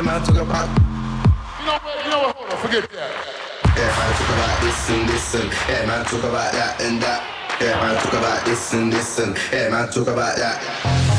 man talk about. You know what, hold on, forget that. Yeah, man talk about this and this and yeah, man talk about that and that. Yeah, man talk about this and this and yeah, man talk about that.